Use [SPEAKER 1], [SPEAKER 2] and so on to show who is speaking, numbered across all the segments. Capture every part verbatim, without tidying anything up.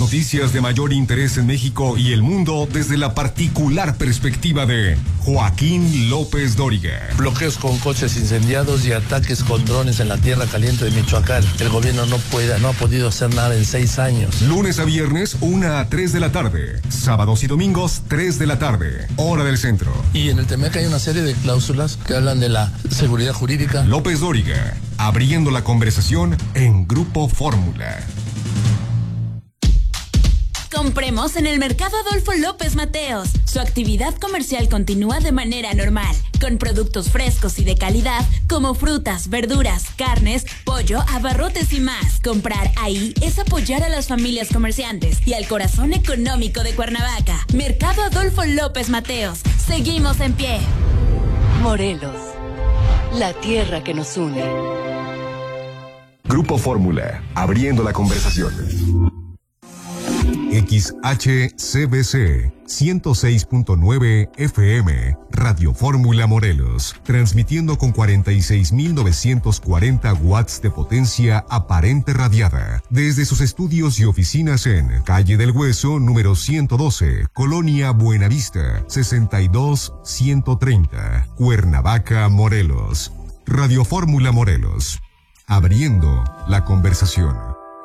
[SPEAKER 1] noticias de mayor interés en México y el mundo desde la particular perspectiva de Joaquín López Dóriga.
[SPEAKER 2] Bloqueos con coches incendiados y ataques con drones en la tierra caliente de Michoacán. El gobierno no puede, no ha podido hacer nada en seis años.
[SPEAKER 1] Lunes a viernes, una a tres de la tarde. Sábados y domingos, tres de la tarde. Hora del centro.
[SPEAKER 2] Y en el Temec hay una serie de cláusulas que hablan de la seguridad jurídica.
[SPEAKER 1] López Dóriga, abriendo la conversación en Grupo Fórmula.
[SPEAKER 3] Compremos en el Mercado Adolfo López Mateos. Su actividad comercial continúa de manera normal, con productos frescos y de calidad como frutas, verduras, carnes, pollo, abarrotes y más. Comprar ahí es apoyar a las familias comerciantes y al corazón económico de Cuernavaca. Mercado Adolfo López Mateos. Seguimos en pie.
[SPEAKER 4] Morelos, la tierra que nos une.
[SPEAKER 1] Grupo Fórmula, abriendo la conversación. X H C B C ciento seis punto nueve F M, Radio Fórmula Morelos, transmitiendo con cuarenta y seis mil novecientos cuarenta watts de potencia aparente radiada, desde sus estudios y oficinas en Calle del Hueso, número ciento doce, Colonia Buenavista, sesenta y dos ciento treinta, Cuernavaca, Morelos. Radio Fórmula Morelos, abriendo la conversación.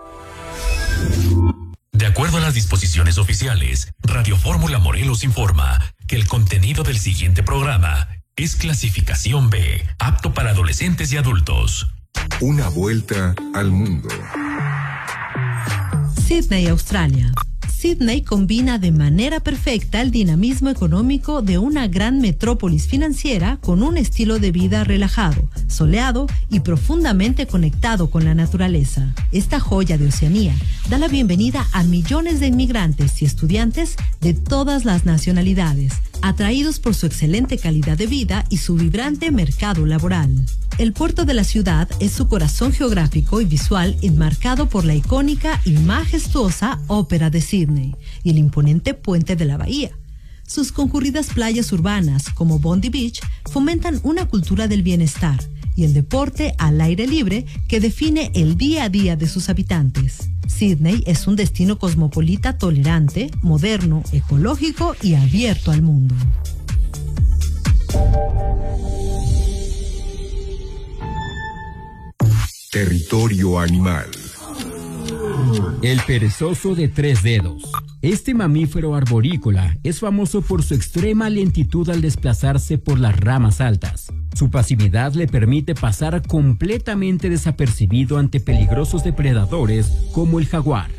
[SPEAKER 5] De acuerdo a las disposiciones oficiales, Radio Fórmula Morelos informa que el contenido del siguiente programa es clasificación B, apto para adolescentes y adultos.
[SPEAKER 1] Una vuelta al mundo.
[SPEAKER 6] Sydney, Australia. Sydney combina de manera perfecta el dinamismo económico de una gran metrópolis financiera con un estilo de vida relajado, soleado y profundamente conectado con la naturaleza. Esta joya de Oceanía da la bienvenida a millones de inmigrantes y estudiantes de todas las nacionalidades, atraídos por su excelente calidad de vida y su vibrante mercado laboral. El puerto de la ciudad es su corazón geográfico y visual, enmarcado por la icónica y majestuosa Ópera de Sydney y el imponente puente de la bahía. Sus concurridas playas urbanas, como Bondi Beach, fomentan una cultura del bienestar y el deporte al aire libre que define el día a día de sus habitantes. Sydney es un destino cosmopolita tolerante, moderno, ecológico y abierto al mundo.
[SPEAKER 1] Territorio animal.
[SPEAKER 7] El perezoso de tres dedos. Este mamífero arborícola es famoso por su extrema lentitud al desplazarse por las ramas altas. Su pasividad le permite pasar completamente desapercibido ante peligrosos depredadores como el jaguar.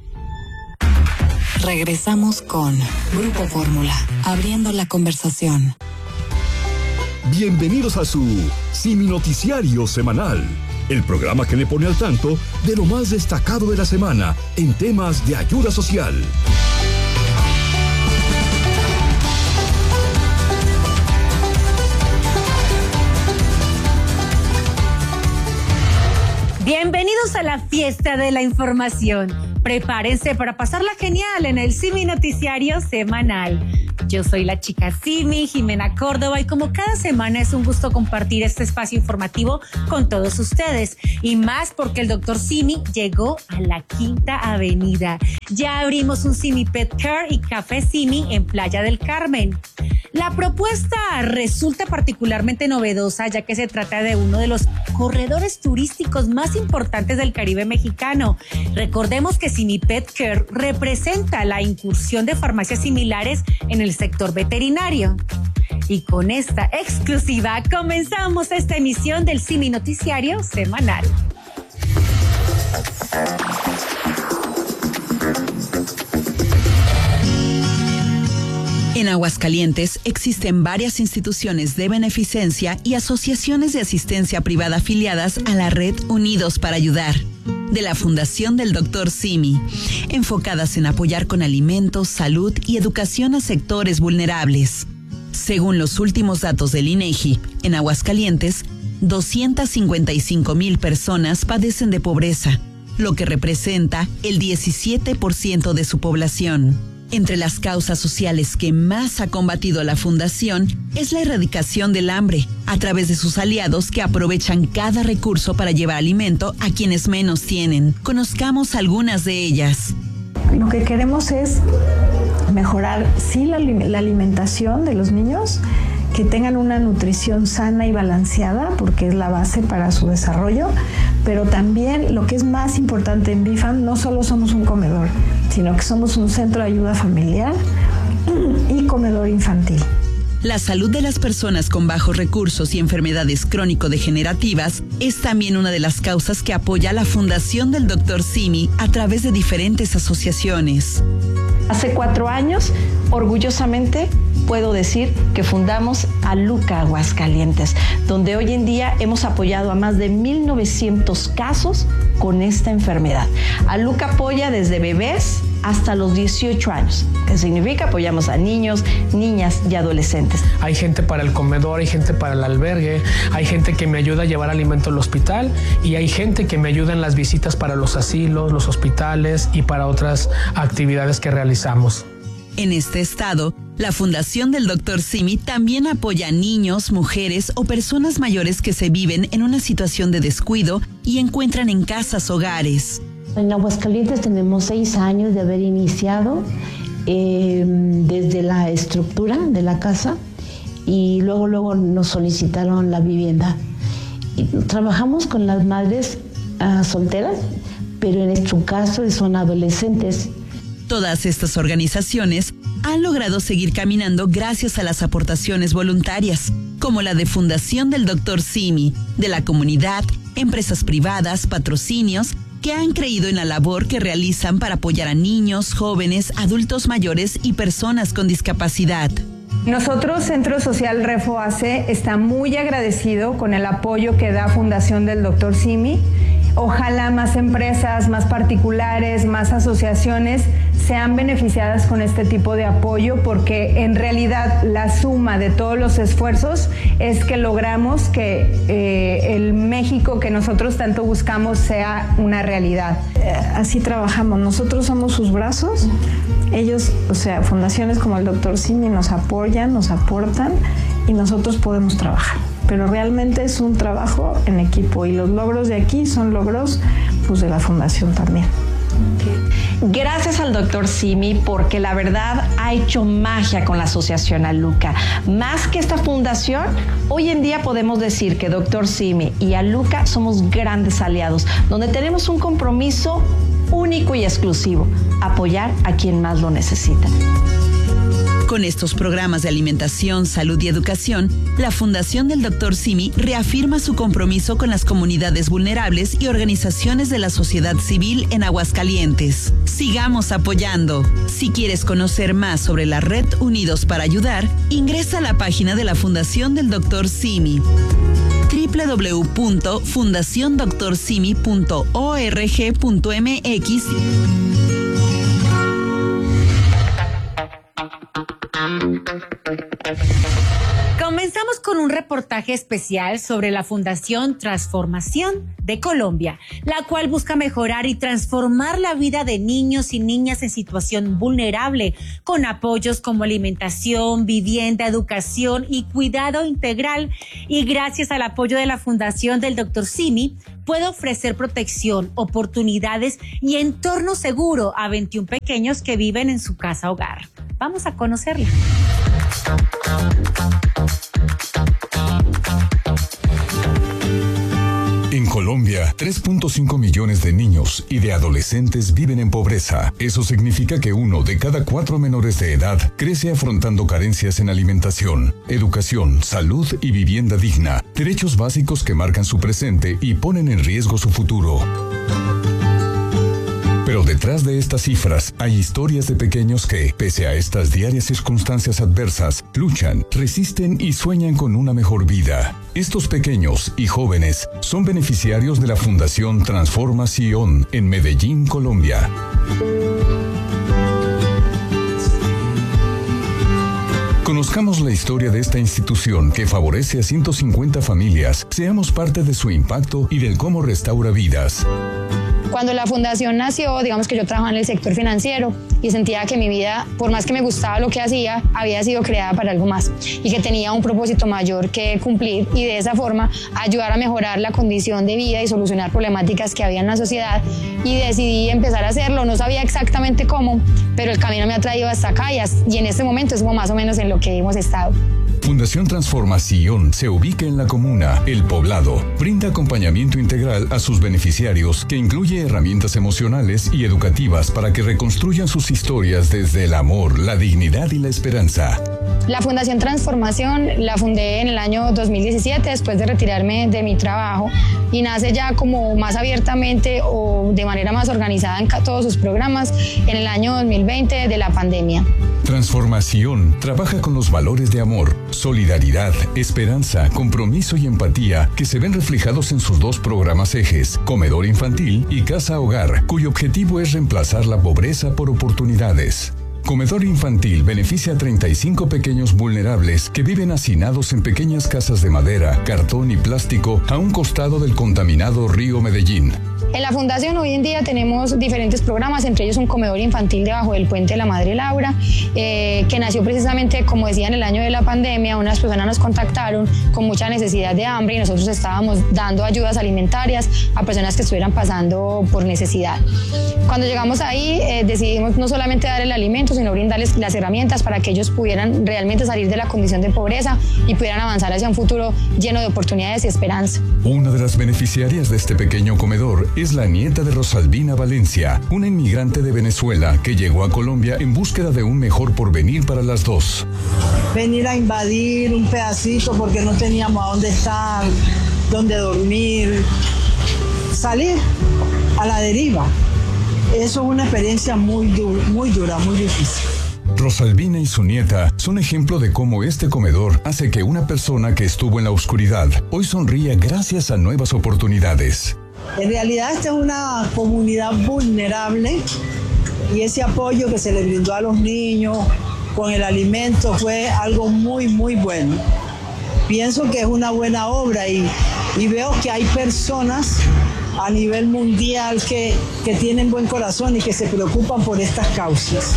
[SPEAKER 4] Regresamos con Grupo Fórmula, abriendo la conversación.
[SPEAKER 8] Bienvenidos a su Simi Noticiario Semanal, el programa que le pone al tanto de lo más destacado de la semana en temas de ayuda social.
[SPEAKER 9] Bienvenidos a la fiesta de la información. Prepárense para pasarla genial en el Simi Noticiario Semanal. Yo soy la chica Simi, Jimena Córdoba, y como cada semana es un gusto compartir este espacio informativo con todos ustedes. Y más porque el doctor Simi llegó a la Quinta Avenida. Ya abrimos un Simi Pet Care y Café Simi en Playa del Carmen. La propuesta resulta particularmente novedosa, ya que se trata de uno de los corredores turísticos más importantes del Caribe mexicano. Recordemos que Simi Pet Care representa la incursión de farmacias similares en el sector veterinario. Y con esta exclusiva comenzamos esta emisión del Simi Noticiario Semanal.
[SPEAKER 10] En Aguascalientes existen varias instituciones de beneficencia y asociaciones de asistencia privada afiliadas a la red Unidos para Ayudar, de la Fundación del doctor Simi, enfocadas en apoyar con alimentos, salud y educación a sectores vulnerables. Según los últimos datos del INEGI, en Aguascalientes, doscientas cincuenta y cinco mil personas padecen de pobreza, lo que representa el diecisiete por ciento de su población. Entre las causas sociales que más ha combatido la Fundación es la erradicación del hambre, a través de sus aliados que aprovechan cada recurso para llevar alimento a quienes menos tienen. Conozcamos algunas de ellas.
[SPEAKER 11] Lo que queremos es mejorar, sí, la, la alimentación de los niños, que tengan una nutrición sana y balanceada, porque es la base para su desarrollo, pero también lo que es más importante en B I F A M, no solo somos un comedor, sino que somos un centro de ayuda familiar y comedor infantil.
[SPEAKER 10] La salud de las personas con bajos recursos y enfermedades crónico-degenerativas es también una de las causas que apoya la Fundación del doctor Simi a través de diferentes asociaciones.
[SPEAKER 12] Hace cuatro años, orgullosamente, puedo decir que fundamos Aluca Aguascalientes, donde hoy en día hemos apoyado a más de mil novecientos casos con esta enfermedad. Aluca apoya desde bebés hasta los dieciocho años, que significa apoyamos a niños, niñas y adolescentes.
[SPEAKER 13] Hay gente para el comedor, hay gente para el albergue, hay gente que me ayuda a llevar alimento al hospital y hay gente que me ayuda en las visitas para los asilos, los hospitales y para otras actividades que realizamos.
[SPEAKER 10] En este estado, la Fundación del doctor Simi también apoya a niños, mujeres o personas mayores que se viven en una situación de descuido y encuentran en casas hogares.
[SPEAKER 14] En Aguascalientes tenemos seis años de haber iniciado eh, desde la estructura de la casa y luego, luego nos solicitaron la vivienda. Y trabajamos con las madres uh, solteras, pero en nuestro caso son adolescentes.
[SPEAKER 10] Todas estas organizaciones han logrado seguir caminando gracias a las aportaciones voluntarias, como la de Fundación del doctor Simi, de la comunidad, empresas privadas, patrocinios, que han creído en la labor que realizan para apoyar a niños, jóvenes, adultos mayores y personas con discapacidad.
[SPEAKER 15] Nosotros, Centro Social Refo A C, está muy agradecido con el apoyo que da Fundación del doctor Simi. Ojalá más empresas, más particulares, más asociaciones sean beneficiadas con este tipo de apoyo, porque en realidad la suma de todos los esfuerzos es que logramos que eh, el México que nosotros tanto buscamos sea una realidad.
[SPEAKER 11] Eh, así trabajamos, nosotros somos sus brazos, ellos, o sea, fundaciones como el doctor Simi nos apoyan, nos aportan y nosotros podemos trabajar. Pero realmente es un trabajo en equipo y los logros de aquí son logros pues, de la fundación también.
[SPEAKER 12] Gracias al doctor Simi, porque la verdad ha hecho magia con la asociación Aluca. Más que esta fundación, hoy en día podemos decir que doctor Simi y Aluca somos grandes aliados, donde tenemos un compromiso único y exclusivo: apoyar a quien más lo necesita.
[SPEAKER 10] Con estos programas de alimentación, salud y educación, la Fundación del doctor Simi reafirma su compromiso con las comunidades vulnerables y organizaciones de la sociedad civil en Aguascalientes. Sigamos apoyando. Si quieres conocer más sobre la Red Unidos para Ayudar, ingresa a la página de la Fundación del doctor Simi, doble u doble u doble u punto fundación doctor simi punto org punto m x.
[SPEAKER 9] Comenzamos con un reportaje especial sobre la Fundación Transformación de Colombia, la cual busca mejorar y transformar la vida de niños y niñas en situación vulnerable, con apoyos como alimentación, vivienda, educación y cuidado integral. Y gracias al apoyo de la Fundación del doctor Simi, puede ofrecer protección, oportunidades y entorno seguro a veintiún pequeños que viven en su casa hogar. Vamos a conocerla.
[SPEAKER 8] En Colombia, tres punto cinco millones de niños y de adolescentes viven en pobreza. Eso significa que uno de cada cuatro menores de edad crece afrontando carencias en alimentación, educación, salud y vivienda digna, derechos básicos que marcan su presente y ponen en riesgo su futuro. Pero detrás de estas cifras hay historias de pequeños que, pese a estas diarias circunstancias adversas, luchan, resisten y sueñan con una mejor vida. Estos pequeños y jóvenes son beneficiarios de la Fundación Transformación en Medellín, Colombia. Conozcamos la historia de esta institución que favorece a ciento cincuenta familias. Seamos parte de su impacto y del cómo restaura vidas.
[SPEAKER 16] Cuando la fundación nació, digamos que yo trabajaba en el sector financiero y sentía que mi vida, por más que me gustaba lo que hacía, había sido creada para algo más y que tenía un propósito mayor que cumplir y de esa forma ayudar a mejorar la condición de vida y solucionar problemáticas que había en la sociedad, y decidí empezar a hacerlo. No sabía exactamente cómo, pero el camino me ha traído hasta acá y, y en este momento es como más o menos en lo que hemos estado.
[SPEAKER 8] Fundación Transformación se ubica en la comuna El Poblado. Brinda acompañamiento integral a sus beneficiarios que incluye herramientas emocionales y educativas para que reconstruyan sus historias desde el amor, la dignidad y la esperanza.
[SPEAKER 16] La Fundación Transformación la fundé en el año dos mil diecisiete después de retirarme de mi trabajo y nace ya como más abiertamente o de manera más organizada en todos sus programas en el año dos mil veinte de la pandemia.
[SPEAKER 8] Transformación trabaja con los valores de amor, solidaridad, esperanza, compromiso y empatía que se ven reflejados en sus dos programas ejes, Comedor Infantil y Casa Hogar, cuyo objetivo es reemplazar la pobreza por oportunidades. Comedor Infantil beneficia a treinta y cinco pequeños vulnerables que viven hacinados en pequeñas casas de madera, cartón y plástico a un costado del contaminado río Medellín.
[SPEAKER 16] En la Fundación hoy en día tenemos diferentes programas, entre ellos un comedor infantil debajo del puente de la Madre Laura, eh, que nació precisamente, como decía, en el año de la pandemia. Unas personas nos contactaron con mucha necesidad de hambre y nosotros estábamos dando ayudas alimentarias a personas que estuvieran pasando por necesidad. Cuando llegamos ahí eh, decidimos no solamente dar el alimento, sino brindarles las herramientas para que ellos pudieran realmente salir de la condición de pobreza y pudieran avanzar hacia un futuro lleno de oportunidades y esperanza.
[SPEAKER 8] Una de las beneficiarias de este pequeño comedor es la nieta de Rosalvina Valencia, una inmigrante de Venezuela que llegó a Colombia en búsqueda de un mejor porvenir para las dos.
[SPEAKER 17] Venir a invadir un pedacito porque no teníamos a dónde estar, dónde dormir, salir a la deriva. Eso es una experiencia muy, du- muy dura, muy difícil.
[SPEAKER 8] Rosalvina y su nieta son ejemplo de cómo este comedor hace que una persona que estuvo en la oscuridad hoy sonría gracias a nuevas oportunidades.
[SPEAKER 17] En realidad esta es una comunidad vulnerable y ese apoyo que se le brindó a los niños con el alimento fue algo muy, muy bueno. Pienso que es una buena obra y, y veo que hay personas a nivel mundial que, que tienen buen corazón y que se preocupan por estas causas.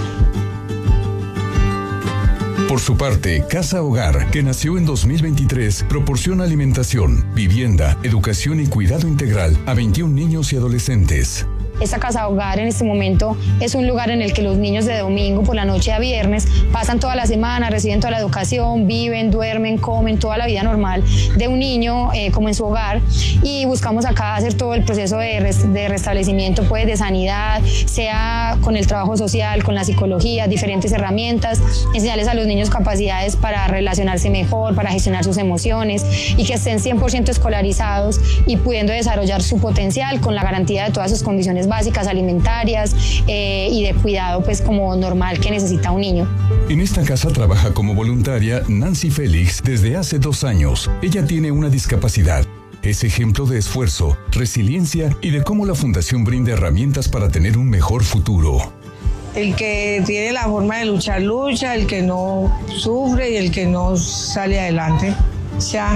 [SPEAKER 8] Por su parte, Casa Hogar, que nació en dos mil veintitrés, proporciona alimentación, vivienda, educación y cuidado integral a veintiún niños y adolescentes.
[SPEAKER 16] Esta Casa Hogar en este momento es un lugar en el que los niños de domingo por la noche a viernes pasan toda la semana, reciben toda la educación, viven, duermen, comen, toda la vida normal de un niño eh, como en su hogar, y buscamos acá hacer todo el proceso de, res, de restablecimiento, pues, de sanidad, sea con el trabajo social, con la psicología, diferentes herramientas, enseñarles a los niños capacidades para relacionarse mejor, para gestionar sus emociones y que estén cien por ciento escolarizados y pudiendo desarrollar su potencial con la garantía de todas sus condiciones básicas alimentarias eh, y de cuidado, pues, como normal que necesita un niño.
[SPEAKER 8] En esta casa trabaja como voluntaria Nancy Félix desde hace dos años. Ella tiene una discapacidad. Es ejemplo de esfuerzo, resiliencia y de cómo la Fundación brinda herramientas para tener un mejor futuro.
[SPEAKER 18] El que tiene la forma de luchar, lucha, el que no sufre y el que no sale adelante. O sea,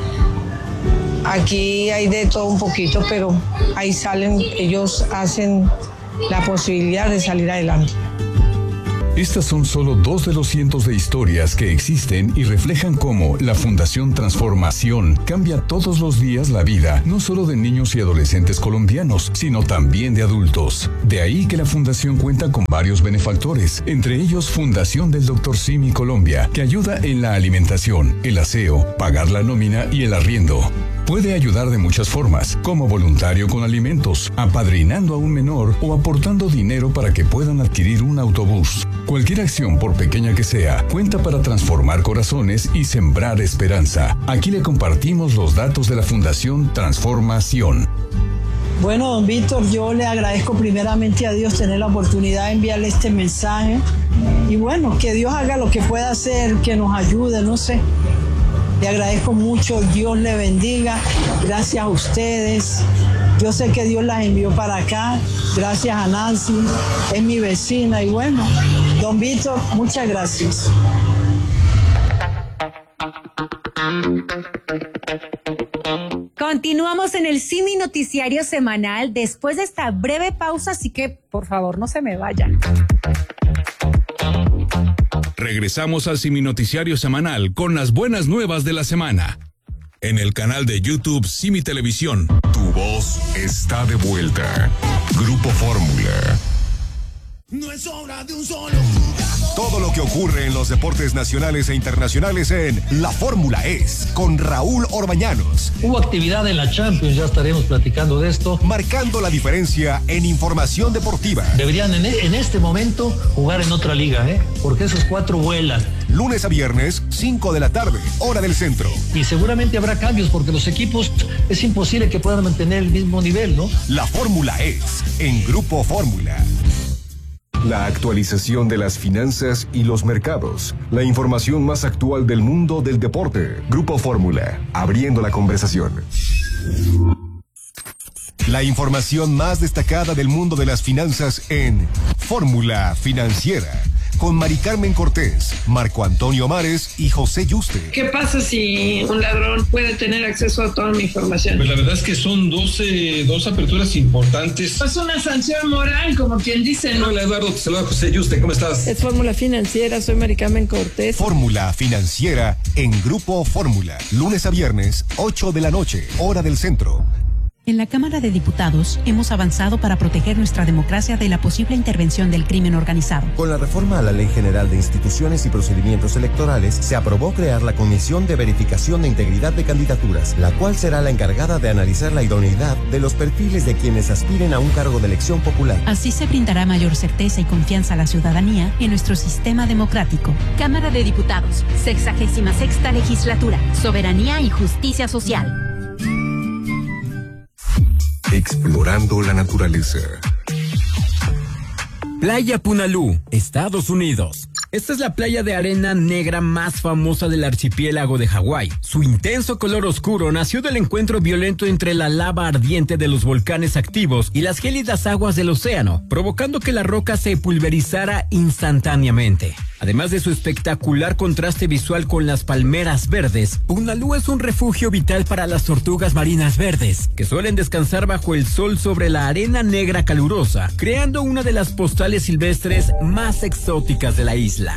[SPEAKER 18] aquí hay de todo un poquito, pero ahí salen, ellos hacen la posibilidad de salir adelante.
[SPEAKER 8] Estas son solo dos de los cientos de historias que existen y reflejan cómo la Fundación Transformación cambia todos los días la vida, no solo de niños y adolescentes colombianos, sino también de adultos. De ahí que la Fundación cuenta con varios benefactores, entre ellos Fundación del doctor Simi Colombia, que ayuda en la alimentación, el aseo, pagar la nómina y el arriendo. Puede ayudar de muchas formas, como voluntario con alimentos, apadrinando a un menor o aportando dinero para que puedan adquirir un autobús. Cualquier acción, por pequeña que sea, cuenta para transformar corazones y sembrar esperanza. Aquí le compartimos los datos de la Fundación Transformación.
[SPEAKER 17] Bueno, don Víctor, yo le agradezco primeramente a Dios tener la oportunidad de enviarle este mensaje. Y bueno, que Dios haga lo que pueda hacer, que nos ayude, no sé. Le agradezco mucho, Dios le bendiga, gracias a ustedes. Yo sé que Dios las envió para acá, gracias a Nancy, es mi vecina y bueno, don Víctor, muchas gracias.
[SPEAKER 9] Con Continuamos en el Simi Noticiario Semanal después de esta breve pausa, así que por favor no se me vayan.
[SPEAKER 19] Regresamos al Simi Noticiario Semanal con las buenas nuevas de la semana. En el canal de YouTube Simi Televisión.
[SPEAKER 1] Tu voz está de vuelta. Grupo Fórmula.
[SPEAKER 20] No es obra de un solo jugador.
[SPEAKER 1] Todo lo que ocurre en los deportes nacionales e internacionales en La Fórmula es con Raúl Orbañanos.
[SPEAKER 21] Hubo actividad en la Champions, ya estaremos platicando de esto.
[SPEAKER 1] Marcando la diferencia en información deportiva.
[SPEAKER 21] Deberían en, en este momento jugar en otra liga, ¿eh? Porque esos cuatro vuelan.
[SPEAKER 1] Lunes a viernes, cinco de la tarde, hora del centro.
[SPEAKER 21] Y seguramente habrá cambios porque los equipos es imposible que puedan mantener el mismo nivel, ¿no?
[SPEAKER 1] La Fórmula es en Grupo Fórmula. La actualización de las finanzas y los mercados. La información más actual del mundo del deporte. Grupo Fórmula, abriendo la conversación. La información más destacada del mundo de las finanzas en Fórmula Financiera. Con Mari Carmen Cortés, Marco Antonio Mares y José Yuste.
[SPEAKER 22] ¿Qué pasa si un ladrón puede tener acceso a toda mi información?
[SPEAKER 23] Pues la verdad es que son doce, dos aperturas importantes.
[SPEAKER 22] Es una sanción moral, como quien dice, ¿no?
[SPEAKER 23] Hola Eduardo, te saluda José Yuste, ¿cómo estás?
[SPEAKER 22] Es Fórmula Financiera, soy Mari Carmen Cortés.
[SPEAKER 1] Fórmula Financiera en Grupo Fórmula. Lunes a viernes, ocho de la noche, hora del centro.
[SPEAKER 24] En la Cámara de Diputados hemos avanzado para proteger nuestra democracia de la posible intervención del crimen organizado.
[SPEAKER 25] Con la reforma a la Ley General de Instituciones y Procedimientos Electorales, se aprobó crear la Comisión de Verificación de Integridad de Candidaturas, la cual será la encargada de analizar la idoneidad de los perfiles de quienes aspiren a un cargo de elección popular.
[SPEAKER 24] Así se brindará mayor certeza y confianza a la ciudadanía en nuestro sistema democrático.
[SPEAKER 26] Cámara de Diputados, sexagésima sexta legislatura, soberanía y justicia social.
[SPEAKER 1] Explorando la naturaleza.
[SPEAKER 7] Playa Punalú, Estados Unidos. Esta es la playa de arena negra más famosa del archipiélago de Hawái. Su intenso color oscuro nació del encuentro violento entre la lava ardiente de los volcanes activos y las gélidas aguas del océano, provocando que la roca se pulverizara instantáneamente. Además de su espectacular contraste visual con las palmeras verdes, Punalú es un refugio vital para las tortugas marinas verdes, que suelen descansar bajo el sol sobre la arena negra calurosa, creando una de las postales silvestres más exóticas de la isla.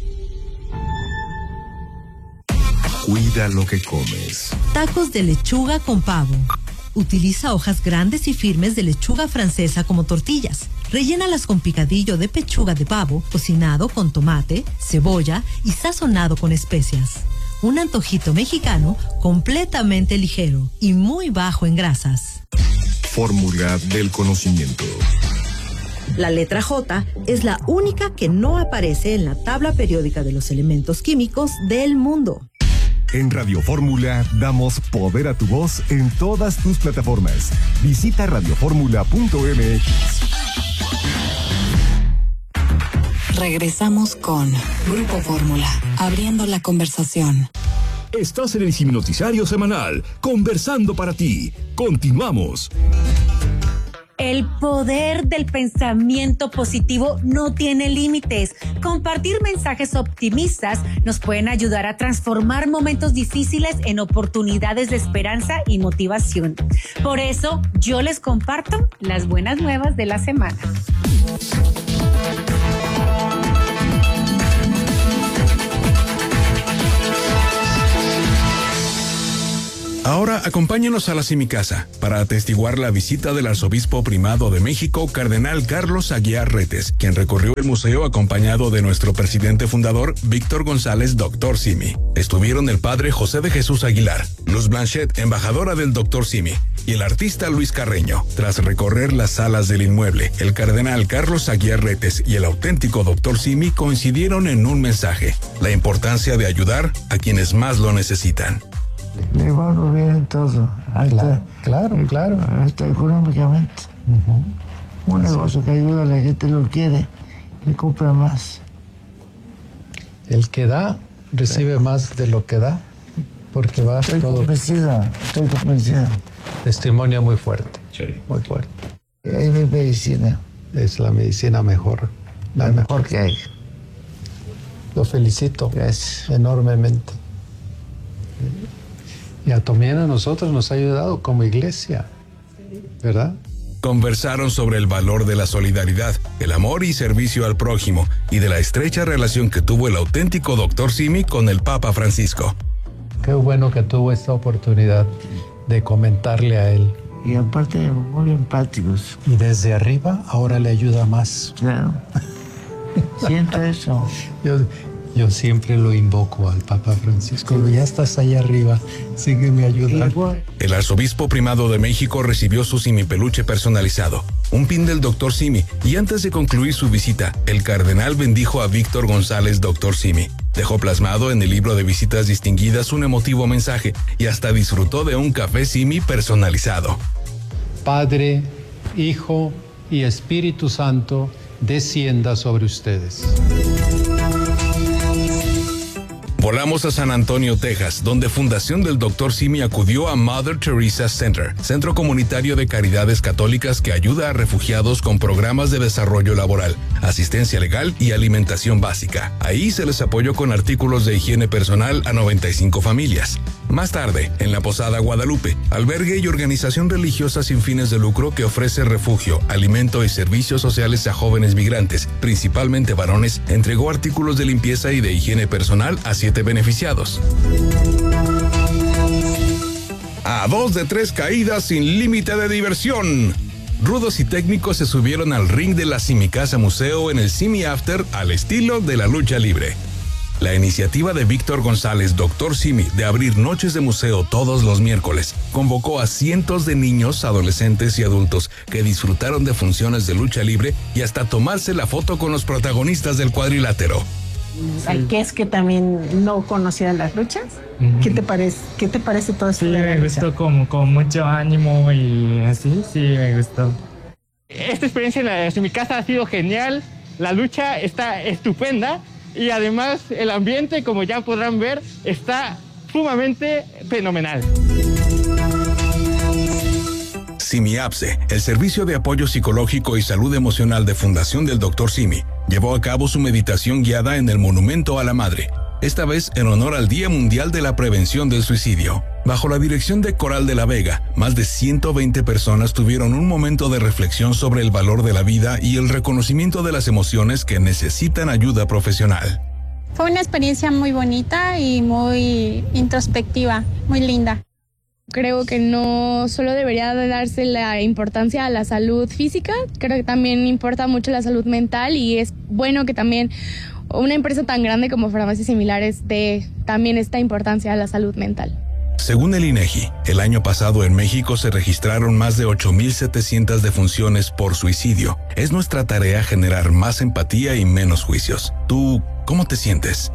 [SPEAKER 1] Cuida lo que comes.
[SPEAKER 6] Tacos de lechuga con pavo. Utiliza hojas grandes y firmes de lechuga francesa como tortillas. Rellénalas con picadillo de pechuga de pavo, cocinado con tomate, cebolla y sazonado con especias. Un antojito mexicano completamente ligero y muy bajo en grasas.
[SPEAKER 1] Fórmula del conocimiento.
[SPEAKER 6] La letra J es la única que no aparece en la tabla periódica de los elementos químicos del mundo.
[SPEAKER 1] En Radio Fórmula damos poder a tu voz en todas tus plataformas. Visita radio fórmula punto m x.
[SPEAKER 4] Regresamos con Grupo Fórmula, abriendo la conversación.
[SPEAKER 8] Estás en el Simi Noticiario Semanal, conversando para ti. Continuamos.
[SPEAKER 9] El poder del pensamiento positivo no tiene límites. Compartir mensajes optimistas nos pueden ayudar a transformar momentos difíciles en oportunidades de esperanza y motivación. Por eso, yo les comparto las buenas nuevas de la semana.
[SPEAKER 19] Ahora acompáñenos a la Simicasa para atestiguar la visita del arzobispo primado de México, cardenal Carlos Aguiar Retes, quien recorrió el museo acompañado de nuestro presidente fundador, Víctor González, doctor Simi. Estuvieron el padre José de Jesús Aguilar, Luz Blanchet, embajadora del doctor Simi, y el artista Luis Carreño. Tras recorrer las salas del inmueble, el cardenal Carlos Aguiar Retes y el auténtico doctor Simi coincidieron en un mensaje: la importancia de ayudar a quienes más lo necesitan.
[SPEAKER 27] Le va muy bien en todo, hasta, claro, claro, hasta económicamente. Uh-huh. Un negocio que ayuda a la gente lo quiere, le compra más.
[SPEAKER 13] El que da, recibe más de lo que da, porque va
[SPEAKER 27] estoy
[SPEAKER 13] todo.
[SPEAKER 27] Convencida, estoy convencida.
[SPEAKER 13] Testimonio muy fuerte, sí. Muy fuerte.
[SPEAKER 27] Es mi medicina.
[SPEAKER 13] Es la medicina mejor,
[SPEAKER 27] la, la mejor, mejor que hay.
[SPEAKER 13] Lo felicito.
[SPEAKER 27] Gracias.
[SPEAKER 13] Enormemente.
[SPEAKER 2] Y a también a nosotros nos ha ayudado como iglesia, ¿verdad?
[SPEAKER 19] Conversaron sobre el valor de la solidaridad, el amor y servicio al prójimo y de la estrecha relación que tuvo el auténtico doctor Simi con el Papa Francisco.
[SPEAKER 2] Qué bueno que tuvo esta oportunidad de comentarle a él.
[SPEAKER 27] Y aparte muy empáticos.
[SPEAKER 2] Y desde arriba ahora le ayuda más.
[SPEAKER 27] Claro. Siento eso.
[SPEAKER 2] Yo, yo siempre lo invoco al Papa Francisco. Ya estás ahí arriba, sígueme ayudando.
[SPEAKER 19] El arzobispo primado de México recibió su Simi peluche personalizado, un pin del doctor Simi, y antes de concluir su visita, el cardenal bendijo a Víctor González, doctor Simi. Dejó plasmado en el libro de visitas distinguidas un emotivo mensaje y hasta disfrutó de un café Simi personalizado.
[SPEAKER 2] Padre, Hijo y Espíritu Santo, descienda sobre ustedes.
[SPEAKER 19] Volamos a San Antonio, Texas, donde Fundación del doctor Simi acudió a Mother Teresa Center, centro comunitario de caridades católicas que ayuda a refugiados con programas de desarrollo laboral, asistencia legal y alimentación básica. Ahí se les apoyó con artículos de higiene personal a noventa y cinco familias. Más tarde, en la Posada Guadalupe, albergue y organización religiosa sin fines de lucro que ofrece refugio, alimento y servicios sociales a jóvenes migrantes, principalmente varones, entregó artículos de limpieza y de higiene personal a siete beneficiados. A dos de tres caídas sin límite de diversión. Rudos y técnicos se subieron al ring de la Simicasa Museo en el Simi After al estilo de la lucha libre. La iniciativa de Víctor González, doctor Simi, de abrir noches de museo todos los miércoles, convocó a cientos de niños, adolescentes y adultos que disfrutaron de funciones de lucha libre y hasta tomarse la foto con los protagonistas del cuadrilátero.
[SPEAKER 3] Al que es que también no conocían las luchas. Uh-huh. ¿Qué te parece? ¿Qué te parece todo esto?
[SPEAKER 5] Sí,
[SPEAKER 3] de la
[SPEAKER 5] me
[SPEAKER 3] lucha?
[SPEAKER 5] gustó como con mucho ánimo y así, sí, me gustó. Esta experiencia en, la, en mi casa ha sido genial. La lucha está estupenda y además el ambiente, como ya podrán ver, está sumamente fenomenal.
[SPEAKER 19] SimiAPSE, el Servicio de Apoyo Psicológico y Salud Emocional de Fundación del doctor Simi, llevó a cabo su meditación guiada en el Monumento a la Madre, esta vez en honor al Día Mundial de la Prevención del Suicidio. Bajo la dirección de Coral de la Vega, más de ciento veinte personas tuvieron un momento de reflexión sobre el valor de la vida y el reconocimiento de las emociones que necesitan ayuda profesional.
[SPEAKER 11] Fue una experiencia muy bonita y muy introspectiva, muy linda.
[SPEAKER 12] Creo que no solo debería de darse la importancia a la salud física, creo que también importa mucho la salud mental y es bueno que también una empresa tan grande como Farmacias Similares dé también esta importancia a la salud mental.
[SPEAKER 19] Según el INEGI, el año pasado en México se registraron más de ocho mil setecientas defunciones por suicidio. Es nuestra tarea generar más empatía y menos juicios. ¿Tú cómo te sientes?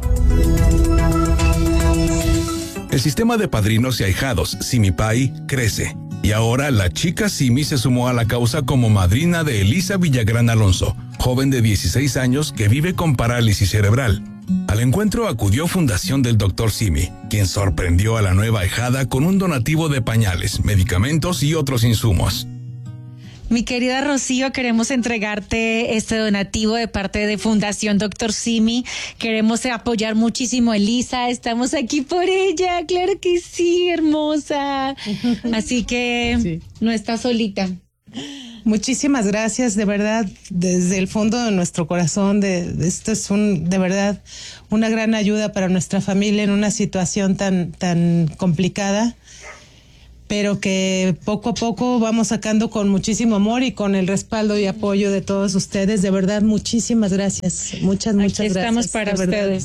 [SPEAKER 19] El sistema de padrinos y ahijados Simipai crece. Y ahora la chica Simi se sumó a la causa como madrina de Elisa Villagrán Alonso, joven de dieciséis años que vive con parálisis cerebral. Al encuentro acudió Fundación del doctor Simi, quien sorprendió a la nueva ahijada con un donativo de pañales, medicamentos y otros insumos.
[SPEAKER 9] Mi querida Rocío, queremos entregarte este donativo de parte de Fundación doctor Simi. Queremos apoyar muchísimo a Elisa. Estamos aquí por ella. Claro que sí, hermosa. Así que sí, no estás solita.
[SPEAKER 14] Muchísimas gracias, de verdad, desde el fondo de nuestro corazón. De, de esto es un, de verdad, una gran ayuda para nuestra familia en una situación tan, tan complicada, pero que poco a poco vamos sacando con muchísimo amor y con el respaldo y apoyo de todos ustedes. De verdad, muchísimas gracias. Muchas, muchas
[SPEAKER 9] Aquí
[SPEAKER 14] gracias.
[SPEAKER 9] Estamos para ustedes.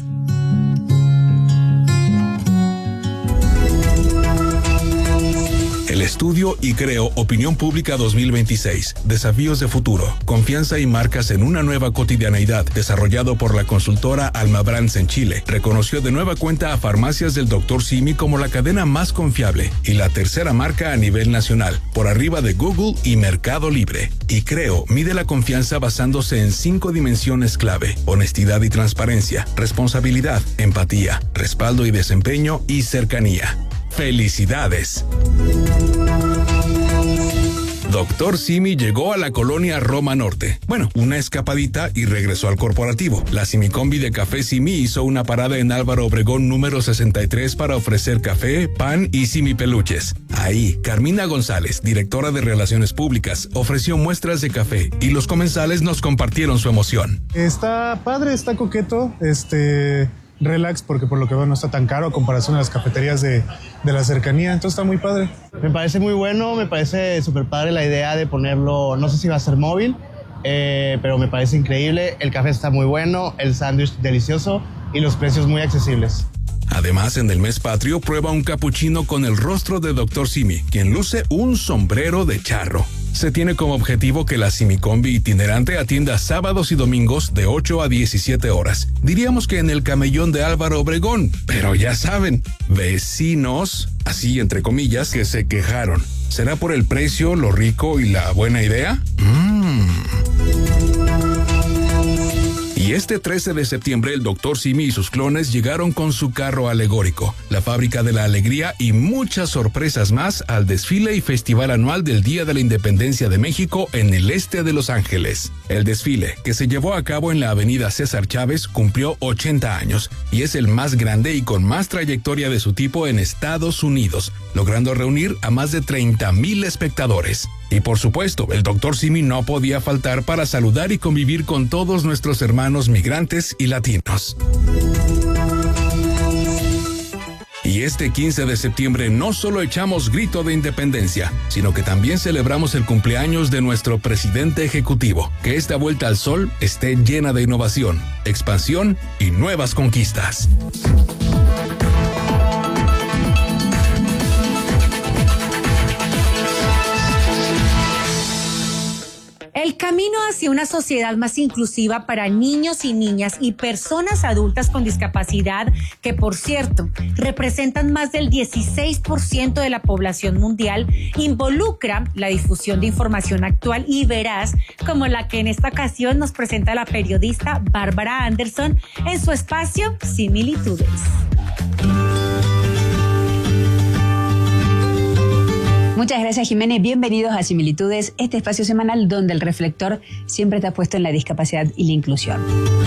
[SPEAKER 19] El estudio Y Creo Opinión Pública dos mil veintiséis, Desafíos de Futuro, Confianza y Marcas en una Nueva Cotidianeidad, desarrollado por la consultora Alma Brands en Chile, reconoció de nueva cuenta a Farmacias del doctor Simi como la cadena más confiable y la tercera marca a nivel nacional, por arriba de Google y Mercado Libre. Y Creo mide la confianza basándose en cinco dimensiones clave: honestidad y transparencia, responsabilidad, empatía, respaldo y desempeño y cercanía. ¡Felicidades! Doctor Simi llegó a la colonia Roma Norte. Bueno, una escapadita y regresó al corporativo. La Simicombi de Café Simi hizo una parada en Álvaro Obregón número sesenta y tres para ofrecer café, pan y Simi peluches. Ahí, Carmina González, directora de Relaciones Públicas, ofreció muestras de café y los comensales nos compartieron su emoción.
[SPEAKER 10] Está padre, está coqueto, este... relax, porque por lo que veo no está tan caro a comparación a las cafeterías de, de la cercanía, entonces está muy padre.
[SPEAKER 15] Me parece muy bueno, me parece súper padre la idea de ponerlo, no sé si va a ser móvil, eh, pero me parece increíble, el café está muy bueno, el sándwich delicioso y los precios muy accesibles.
[SPEAKER 19] Además, en el mes patrio, prueba un capuchino con el rostro de Doctor Simi, quien luce un sombrero de charro. Se tiene como objetivo que la Simicombi itinerante atienda sábados y domingos de ocho a diecisiete horas. Diríamos que en el camellón de Álvaro Obregón, pero ya saben, vecinos, así entre comillas, que se quejaron. ¿Será por el precio, lo rico y la buena idea? Mmm... Y este trece de septiembre el Doctor Simi y sus clones llegaron con su carro alegórico, la Fábrica de la Alegría y muchas sorpresas más al desfile y festival anual del Día de la Independencia de México en el este de Los Ángeles. El desfile, que se llevó a cabo en la avenida César Chávez, cumplió ochenta años y es el más grande y con más trayectoria de su tipo en Estados Unidos, logrando reunir a más de treinta mil espectadores. Y por supuesto, el Doctor Simi no podía faltar para saludar y convivir con todos nuestros hermanos migrantes y latinos. Y este quince de septiembre no solo echamos grito de independencia, sino que también celebramos el cumpleaños de nuestro presidente ejecutivo. Que esta vuelta al sol esté llena de innovación, expansión y nuevas conquistas.
[SPEAKER 9] El camino hacia una sociedad más inclusiva para niños y niñas y personas adultas con discapacidad, que por cierto representan más del dieciséis por ciento de la población mundial, involucra la difusión de información actual y veraz, como la que en esta ocasión nos presenta la periodista Bárbara Anderson en su espacio Similitudes.
[SPEAKER 16] Muchas gracias, Jiménez. Bienvenidos a Similitudes, este espacio semanal donde el reflector siempre está puesto en la discapacidad y la inclusión.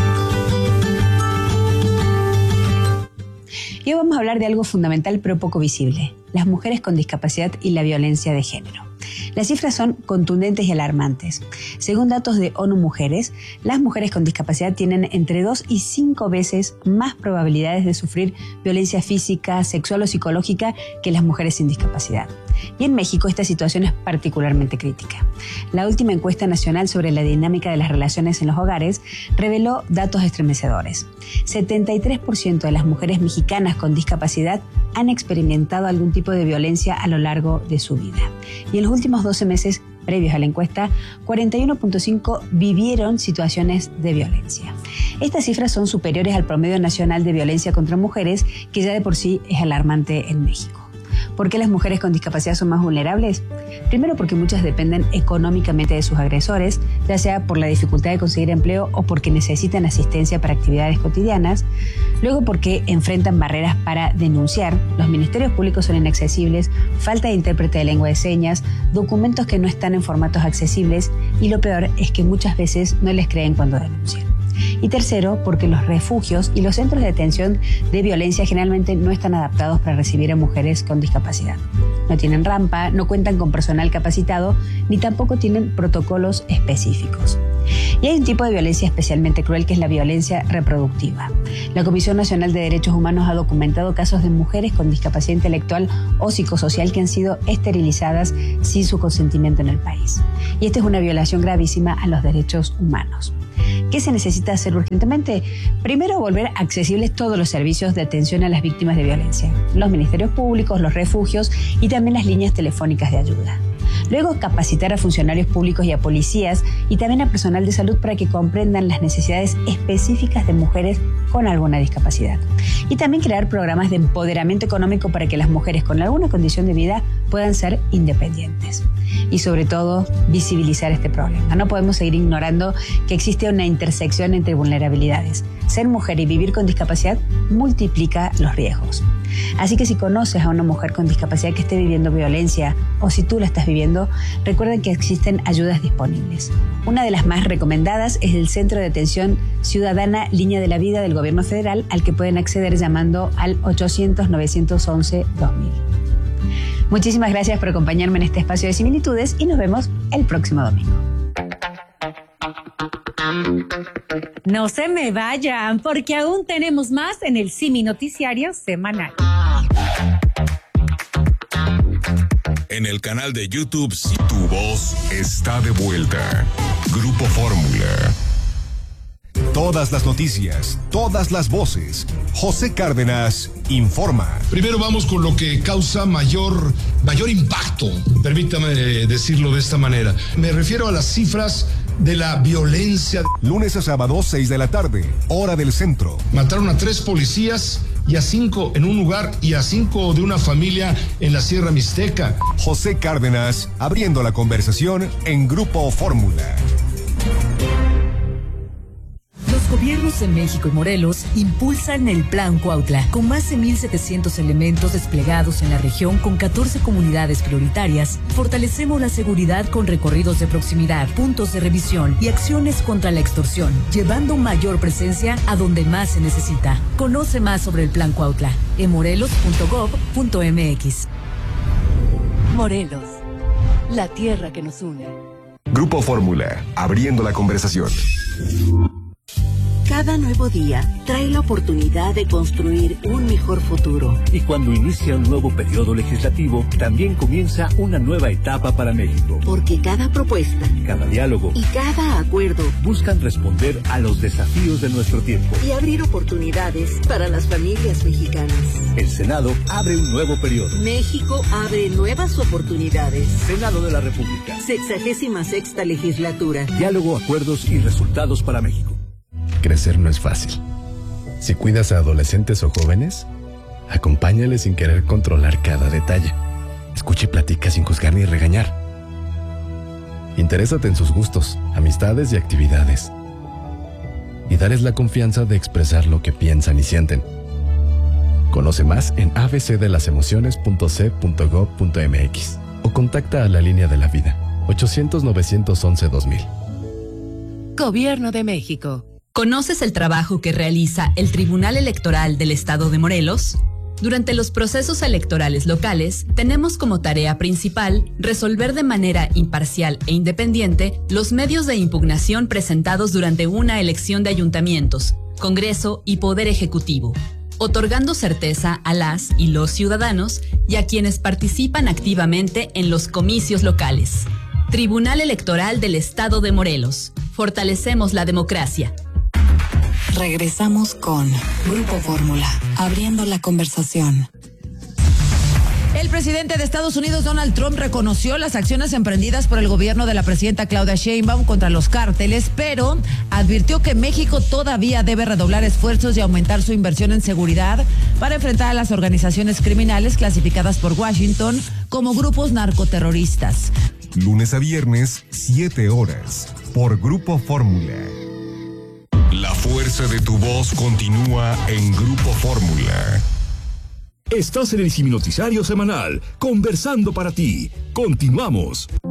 [SPEAKER 16] Y hoy vamos a hablar de algo fundamental pero poco visible: las mujeres con discapacidad y la violencia de género. Las cifras son contundentes y alarmantes. Según datos de ONU Mujeres, las mujeres con discapacidad tienen entre dos y cinco veces más probabilidades de sufrir violencia física, sexual o psicológica que las mujeres sin discapacidad. Y en México esta situación es particularmente crítica. La última encuesta nacional sobre la dinámica de las relaciones en los hogares reveló datos estremecedores. setenta y tres por ciento de las mujeres mexicanas con discapacidad han experimentado algún tipo de violencia a lo largo de su vida. Y en los últimos doce meses previos a la encuesta, cuarenta y uno punto cinco vivieron situaciones de violencia. Estas cifras son superiores al promedio nacional de violencia contra mujeres, que ya de por sí es alarmante en México. ¿Por qué las mujeres con discapacidad son más vulnerables? Primero, porque muchas dependen económicamente de sus agresores, ya sea por la dificultad de conseguir empleo o porque necesitan asistencia para actividades cotidianas. Luego, porque enfrentan barreras para denunciar. Los ministerios públicos son inaccesibles, falta de intérprete de lengua de señas, documentos que no están en formatos accesibles y lo peor es que muchas veces no les creen cuando denuncian. Y tercero, porque los refugios y los centros de detención de violencia generalmente no están adaptados para recibir a mujeres con discapacidad. No tienen rampa, no cuentan con personal capacitado, ni tampoco tienen protocolos específicos. Y hay un tipo de violencia especialmente cruel, que es la violencia reproductiva. La Comisión Nacional de Derechos Humanos ha documentado casos de mujeres con discapacidad intelectual o psicosocial que han sido esterilizadas sin su consentimiento en el país. Y esta es una violación gravísima a los derechos humanos. ¿Qué se necesita hacer urgentemente? Primero, volver accesibles todos los servicios de atención a las víctimas de violencia, los ministerios públicos, los refugios y también las líneas telefónicas de ayuda. Luego, capacitar a funcionarios públicos y a policías y también a personal de salud para que comprendan las necesidades específicas de mujeres con alguna discapacidad. Y también crear programas de empoderamiento económico para que las mujeres con alguna condición de vida puedan ser independientes. Y sobre todo, visibilizar este problema. No podemos seguir ignorando que existe una intersección entre vulnerabilidades. Ser mujer y vivir con discapacidad multiplica los riesgos. Así que si conoces a una mujer con discapacidad que esté viviendo violencia o si tú la estás viviendo, recuerden que existen ayudas disponibles. Una de las más recomendadas es el Centro de Atención Ciudadana Línea de la Vida del Gobierno Federal, al que pueden acceder llamando al ochocientos, novecientos once, dos mil. Muchísimas gracias por acompañarme en este espacio de similitudes y nos vemos el próximo domingo.
[SPEAKER 9] No se me vayan, porque aún tenemos más en el Simi Noticiario Semanal.
[SPEAKER 8] En el canal de YouTube, si tu voz está de vuelta. Grupo Fórmula.
[SPEAKER 1] Todas las noticias, todas las voces. José Cárdenas informa.
[SPEAKER 17] Primero vamos con lo que causa mayor, mayor impacto, permítame decirlo de esta manera. Me refiero a las cifras de la violencia.
[SPEAKER 1] Lunes a sábado, seis de la tarde, hora del centro.
[SPEAKER 17] Mataron a tres policías y a cinco en un lugar y a cinco de una familia en la Sierra Mixteca.
[SPEAKER 1] José Cárdenas abriendo la conversación en Grupo Fórmula.
[SPEAKER 18] Los gobiernos de México y Morelos impulsan el Plan Cuautla, con más de mil setecientos elementos desplegados en la región con catorce comunidades prioritarias. Fortalecemos la seguridad con recorridos de proximidad, puntos de revisión y acciones contra la extorsión, llevando mayor presencia a donde más se necesita. Conoce más sobre el Plan Cuautla en morelos punto gob punto mx. Morelos, la tierra que nos une.
[SPEAKER 1] Grupo Fórmula, abriendo la conversación.
[SPEAKER 20] Cada nuevo día trae la oportunidad de construir un mejor futuro.
[SPEAKER 21] Y cuando inicia un nuevo periodo legislativo, también comienza una nueva etapa para México.
[SPEAKER 20] Porque cada propuesta,
[SPEAKER 21] cada diálogo
[SPEAKER 20] y cada acuerdo
[SPEAKER 21] buscan responder a los desafíos de nuestro tiempo
[SPEAKER 20] y abrir oportunidades para las familias mexicanas.
[SPEAKER 21] El Senado abre un nuevo periodo.
[SPEAKER 20] México abre nuevas oportunidades.
[SPEAKER 21] Senado de la República.
[SPEAKER 20] Sexagésima sexta legislatura.
[SPEAKER 21] Diálogo, acuerdos y resultados para México.
[SPEAKER 22] Crecer no es fácil. Si cuidas a adolescentes o jóvenes, acompáñales sin querer controlar cada detalle. Escucha y platica sin juzgar ni regañar. Interésate en sus gustos, amistades y actividades. Y dales la confianza de expresar lo que piensan y sienten. Conoce más en a b c de las emociones punto c punto gob punto mx o contacta a la Línea de la Vida ochocientos, novecientos once, dos mil.
[SPEAKER 20] Gobierno de México.
[SPEAKER 24] ¿Conoces el trabajo que realiza el Tribunal Electoral del Estado de Morelos? Durante los procesos electorales locales, tenemos como tarea principal resolver de manera imparcial e independiente los medios de impugnación presentados durante una elección de ayuntamientos, Congreso y Poder Ejecutivo, otorgando certeza a las y los ciudadanos y a quienes participan activamente en los comicios locales. Tribunal Electoral del Estado de Morelos. Fortalecemos la democracia.
[SPEAKER 4] Regresamos con Grupo Fórmula, abriendo la conversación.
[SPEAKER 23] El presidente de Estados Unidos, Donald Trump, reconoció las acciones emprendidas por el gobierno de la presidenta Claudia Sheinbaum contra los cárteles, pero advirtió que México todavía debe redoblar esfuerzos y aumentar su inversión en seguridad para enfrentar a las organizaciones criminales clasificadas por Washington como grupos narcoterroristas.
[SPEAKER 1] Lunes a viernes, siete horas, por Grupo Fórmula.
[SPEAKER 8] La fuerza de tu voz continúa en Grupo Fórmula.
[SPEAKER 25] Estás en el Simi Noticiario Semanal, conversando para ti. Continuamos.